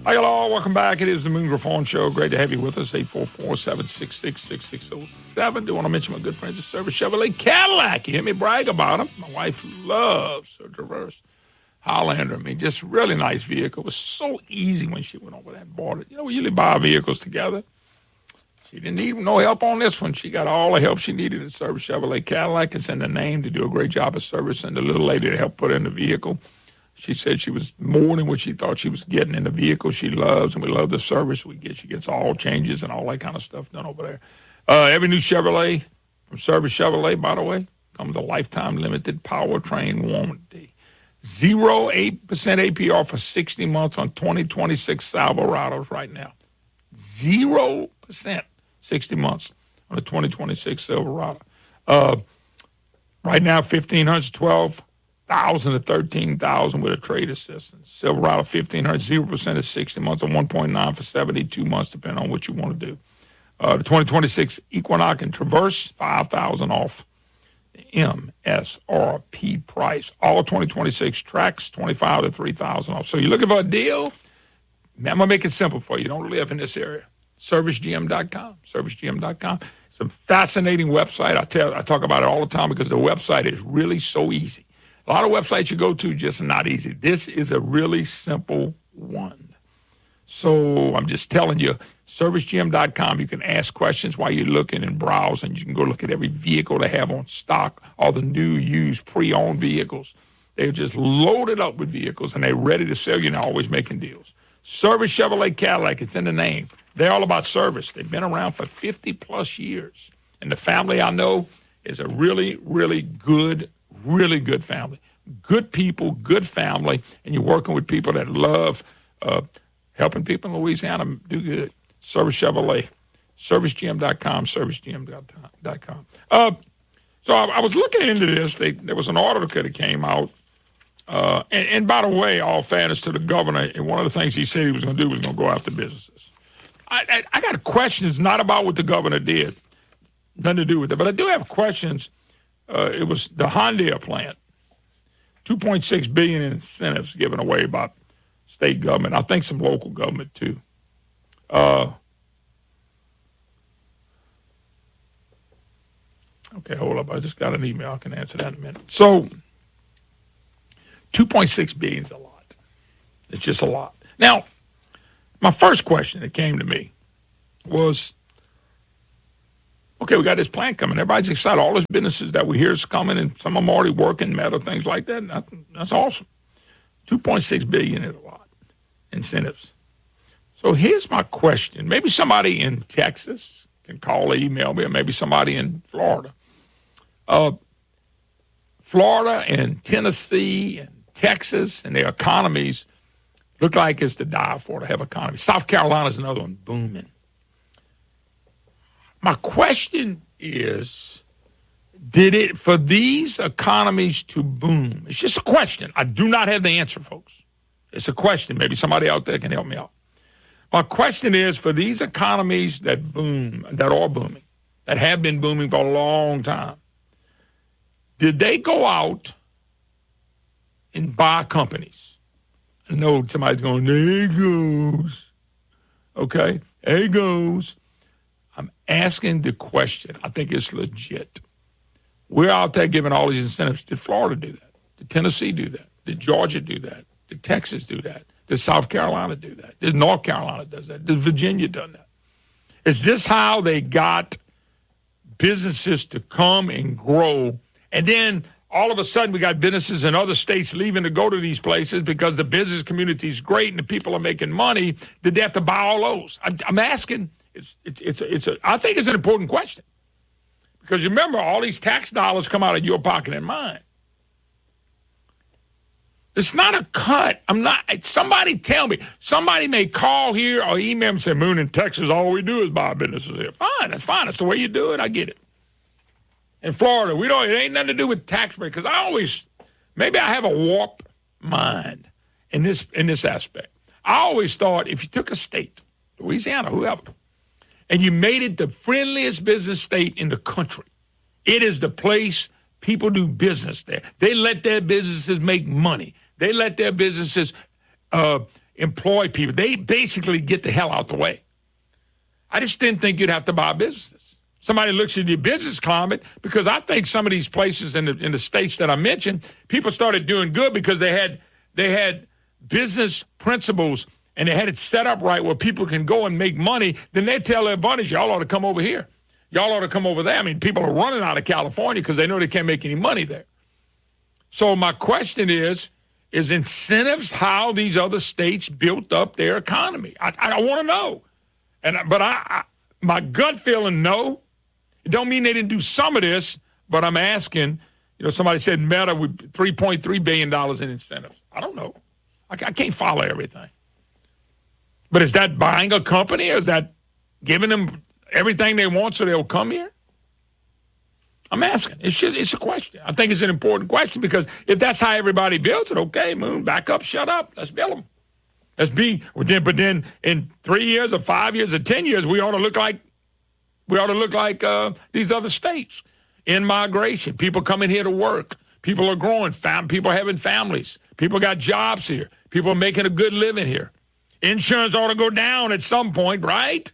Hi, hello. Welcome back. It is the Moon Griffon Show. Great to have you with us. 844-766-6607. Do want to mention my good friends at Service Chevrolet Cadillac. You hear me brag about them. My wife loves her Traverse Highlander. I mean, just really nice vehicle. It was so easy when she went over there and bought it. You know, we usually buy vehicles together. She didn't need no help on this one. She got all the help she needed at Service Chevrolet Cadillac. It's in the name to do a great job of servicing the little lady to help put her in the vehicle. She said she was more than what she thought she was getting in the vehicle she loves, and we love the service we get. She gets all changes and all that kind of stuff done over there. Every new Chevrolet from Service Chevrolet, by the way, comes a lifetime limited powertrain warranty. 0.8% APR for 60 months on 2026 Silverados right now. 0%, 60 months on the 2026 Silverado. Right now, 1,500 to 12,000 to 13,000 with a trade assistance. Silverado 1,500, 0% is 60 months, or 1.9 for 72 months, depending on what you want to do. The 2026 Equinox and Traverse, 5,000 off the MSRP price. All 2026 Trax, 25 to 3,000 off. So you're looking for a deal? Man, I'm going to make it simple for you. You don't live in this area. ServiceGM.com. ServiceGM.com. It's a fascinating website. I talk about it all the time because the website is really so easy. A lot of websites you go to just not easy. This is a really simple one. So I'm just telling you, ServiceGM.com, you can ask questions while you're looking and browsing. You can go look at every vehicle they have on stock, all the new, used, pre-owned vehicles. They're just loaded up with vehicles, and they're ready to sell you, and they're always making deals. Service Chevrolet Cadillac, it's in the name. They're all about service. They've been around for 50-plus years. And the family I know is a really, really good family. Good people, good family, and you're working with people that love helping people in Louisiana do good. Service Chevrolet, ServiceGM.com, ServiceGM.com. So I was looking into this. There was an article that came out. And by the way, all fairness to the governor, and one of the things he said he was going to do was going to go after businesses. I got questions not about what the governor did, nothing to do with it, but I do have questions. It was the Honda plant, $2.6 billion in incentives given away by state government. I think some local government too. Okay, hold up. I just got an email. I can answer that in a minute. So, $2.6 billion is a lot. It's just a lot. Now, my first question that came to me was, okay, we got this plant coming. Everybody's excited. All these businesses that we hear is coming, and some of them already working, metal, things like that. That's awesome. $2.6 billion is a lot. Incentives. So here's my question. Maybe somebody in Texas can call or email me, or maybe somebody in Florida. Florida and Tennessee and Texas and their economies look like it's to die for, to have economies. South Carolina's another one, booming. My question is, did it, for these economies to boom? It's just a question. I do not have the answer, folks. It's a question. Maybe somebody out there can help me out. My question is, for these economies that boom, that are booming, that have been booming for a long time, did they go out and buy companies? I know somebody's going, there he goes. Okay, there he goes. I'm asking the question. I think it's legit. We're out there giving all these incentives. Did Florida do that? Did Tennessee do that? Did Georgia do that? Did Texas do that? Did South Carolina do that? Did North Carolina does that? Did Virginia do that? Is this how they got businesses to come and grow? And then all of a sudden we got businesses in other states leaving to go to these places because the business community is great and the people are making money. Did they have to buy all those? I'm asking. I think it's an important question. Because remember, all these tax dollars come out of your pocket and mine. It's not a cut. Somebody tell me. Somebody may call here or email and say, Moon, in Texas, all we do is buy businesses here. Fine, that's fine. That's the way you do it. I get it. In Florida, it ain't nothing to do with tax rate. Because maybe I have a warped mind in this aspect. I always thought if you took a state, Louisiana, whoever, and you made it the friendliest business state in the country, it is the place people do business there. They let their businesses make money. They let their businesses employ people. They basically get the hell out the way. I just didn't think you'd have to buy businesses. Somebody looks at your business climate, because I think some of these places in the states that I mentioned, people started doing good because they had business principles and they had it set up right where people can go and make money. Then they tell their buddies, y'all ought to come over here. Y'all ought to come over there. I mean, people are running out of California because they know they can't make any money there. So my question is incentives how these other states built up their economy? I want to know. But my gut feeling, no. It don't mean they didn't do some of this, but I'm asking, somebody said Meta with $3.3 billion in incentives. I don't know. I can't follow everything. But is that buying a company, or is that giving them everything they want so they'll come here? I'm asking. It's a question. I think it's an important question, because if that's how everybody builds it, okay, Moon, back up, shut up. Let's build them. But then in 3 years or 5 years or 10 years, we ought to look like these other states. In migration, people coming here to work. People are growing. People are having families. People got jobs here. People are making a good living here. Insurance ought to go down at some point, right?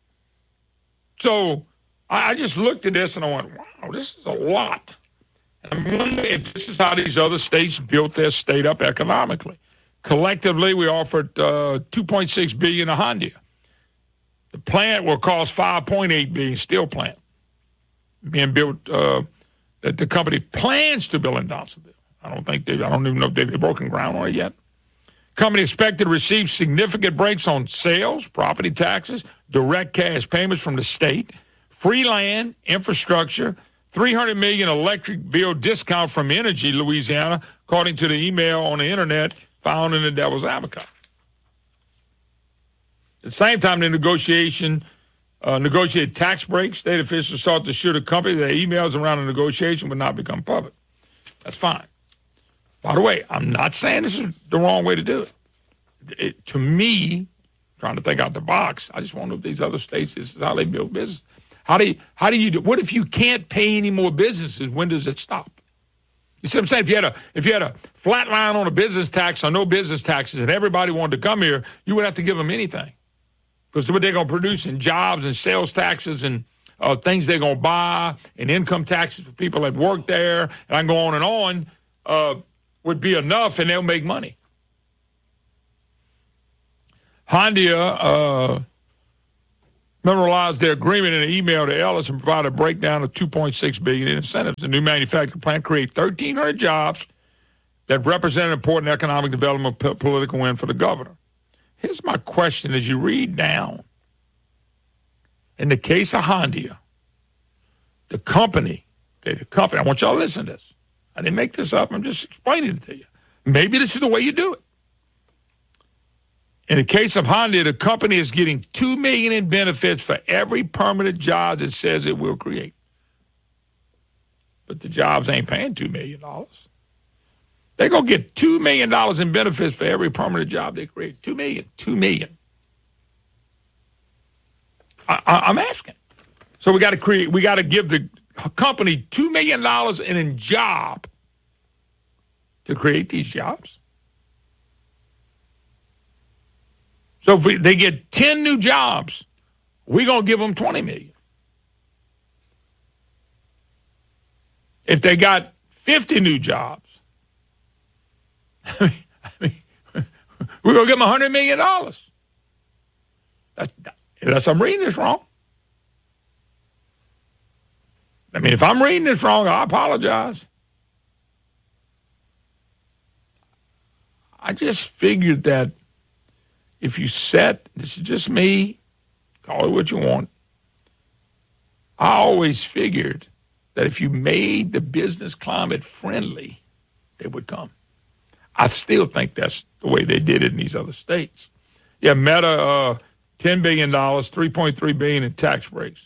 So I just looked at this and I went, wow, this is a lot. And I'm wondering if this is how these other states built their state up economically. Collectively, we offered $2.6 billion to Honda. The plant will cost $5.8 billion, steel plant, being built that the company plans to build in Donaldsonville. I don't even know if they've broken ground on it yet. Company expected to receive significant breaks on sales, property taxes, direct cash payments from the state, free land, infrastructure, $300 million electric bill discount from Energy Louisiana, according to the email on the internet found in the Devil's Advocate. At the same time, the negotiated tax breaks. State officials sought to assure the company that emails around the negotiation would not become public. That's fine. By the way, I'm not saying this is the wrong way to do it. To me, trying to think out the box, I just wonder if these other states, this is how they build business. How do you do? What if you can't pay any more businesses? When does it stop? You see what I'm saying? If you had a flat line on a business tax or no business taxes, and everybody wanted to come here, you would have to give them anything, because what they're going to produce in jobs and sales taxes and things they're going to buy and income taxes for people that work there, and I can go on, would be enough, and they'll make money. Honda memorialized their agreement in an email to Ellis and provided a breakdown of $2.6 billion in incentives. The new manufacturing plant created 1,300 jobs that represent an important economic development political win for the governor. Here's my question as you read down. In the case of Honda, the company, I want y'all to listen to this. I didn't make this up. I'm just explaining it to you. Maybe this is the way you do it. In the case of Honda, the company is getting $2 million in benefits for every permanent job it says it will create. But the jobs ain't paying $2 million. They're going to get $2 million in benefits for every permanent job they create. $2 million. $2 million. I'm asking. So we got to give the company $2 million in a job to create these jobs. So if they get 10 new jobs, we're going to give them $20 million. If they got 50 new jobs, we're going to give them $100 million. Unless I'm reading this wrong. I mean, if I'm reading this wrong, I apologize. I just figured that if you this is just me, call it what you want. I always figured that if you made the business climate friendly, they would come. I still think that's the way they did it in these other states. Yeah, Meta, $10 billion, $3.3 billion in tax breaks.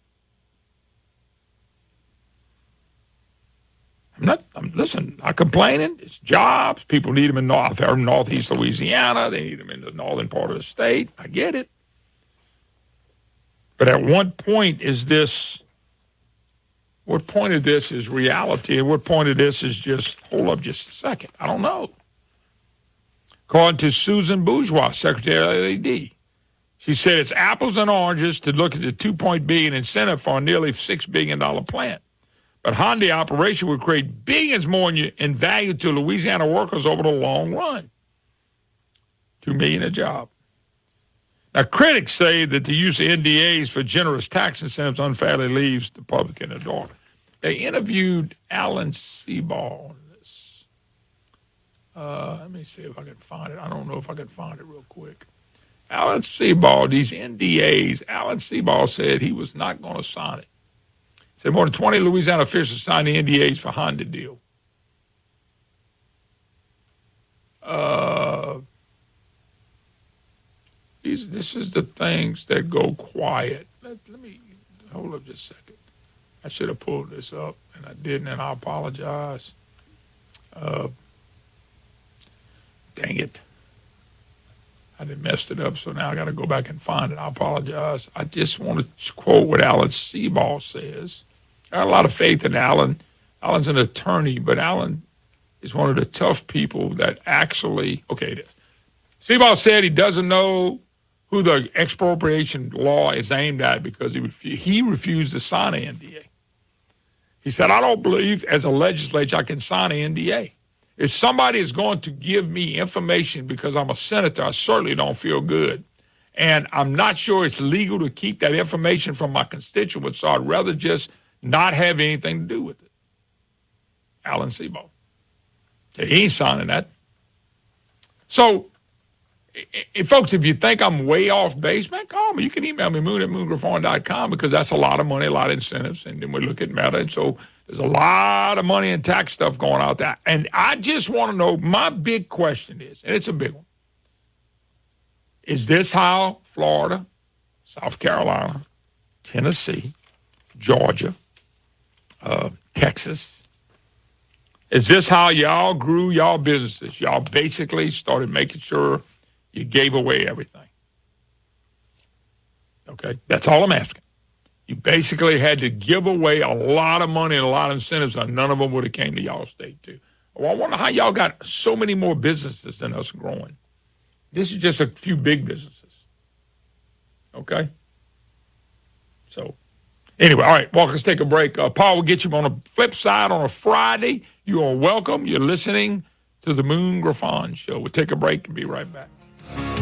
I'm not complaining. It's jobs. People need them in northeast Louisiana. They need them in the northern part of the state. I get it. But at what point is this, what point of this is reality, and what point of this is just, hold up just a second? I don't know. According to Susan Bourgeois, Secretary of LED, she said it's apples and oranges to look at the $2 billion incentive for a nearly $6 billion plant. But Hyundai operation would create billions more in value to Louisiana workers over the long run. $2 million a job. Now, critics say that the use of NDAs for generous tax incentives unfairly leaves the public in the dark. They interviewed Alan Seabaugh on this. Let me see if I can find it. I don't know if I can find it real quick. Alan Seabaugh, these NDAs, Alan Seabaugh said he was not going to sign it. He said more than 20 Louisiana officials signed the NDAs for Honda deal. This is the things that go quiet. Let me hold up just a second. I should have pulled this up, and I didn't, and I apologize. Dang it. I done messed it up, so now I got to go back and find it. I apologize. I just want to quote what Alan Seabaugh says. I got a lot of faith in Alan. Alan's an attorney, but Alan is one of the tough people that actually, okay, it is. Seabaugh said he doesn't know who the expropriation law is aimed at because he refused to sign an NDA. He said, I don't believe as a legislature I can sign an NDA. If somebody is going to give me information because I'm a senator, I certainly don't feel good. And I'm not sure it's legal to keep that information from my constituents, so I'd rather just not have anything to do with it. Alan Seabaugh. He ain't signing that. So, folks, if you think I'm way off base, man, call me. You can email me, moon@moongriffon.com, because that's a lot of money, a lot of incentives. And then we look at Meta. And so there's a lot of money and tax stuff going out there. And I just want to know, my big question is, and it's a big one, is this how Florida, South Carolina, Tennessee, Georgia, Texas, is this how y'all grew y'all businesses? Y'all basically started making sure you gave away everything. Okay, that's all I'm asking. You basically had to give away a lot of money and a lot of incentives, and none of them would have came to y'all state too. Well, I wonder how y'all got so many more businesses than us growing. This is just a few big businesses. Okay? So, anyway, all right, Walker, let's take a break. Paul will get you on the flip side on a Friday. You are welcome. You're listening to the Moon Griffon Show. We'll take a break and be right back.